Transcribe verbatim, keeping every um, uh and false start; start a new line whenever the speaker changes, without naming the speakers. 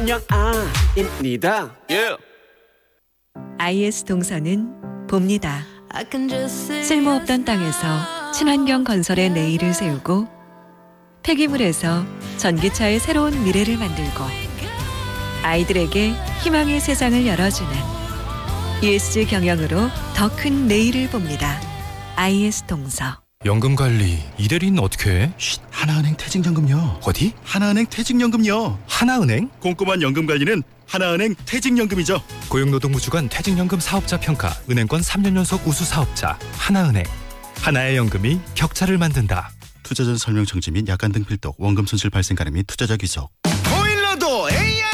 환영아입니다.
Yeah.
아이에스 동서는 봅니다. 쓸모없던 땅에서 친환경 건설의 내일을 세우고 폐기물에서 전기차의 새로운 미래를 만들고 아이들에게 희망의 세상을 열어주는 이에스지 경영으로 더 큰 내일을 봅니다. 아이에스 동서.
연금관리 이대리는 어떻게 해?
쉿, 하나은행 퇴직연금요.
어디?
하나은행 퇴직연금요.
하나은행?
꼼꼼한 연금관리는 하나은행 퇴직연금이죠.
고용노동부 주관 퇴직연금 사업자 평가 은행권 삼 년 연속 우수 사업자 하나은행. 하나의 연금이 격차를 만든다.
투자 전 설명 청지 및 약관 등 필독, 원금 손실 발생 가능 및 투자자 귀속.